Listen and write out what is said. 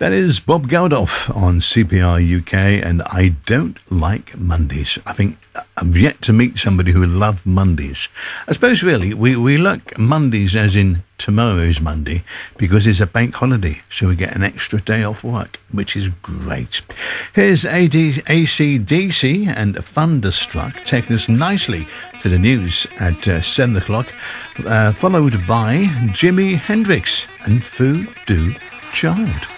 That is Bob Geldof on CPR UK, and I don't like Mondays. I think I've yet to meet somebody who loves Mondays. I suppose really we look Mondays as in tomorrow's Monday because it's a bank holiday, so we get an extra day off work, which is great. Here's AC/DC and Thunderstruck taking us nicely to the news at 7 o'clock, followed by Jimi Hendrix and Voodoo Child.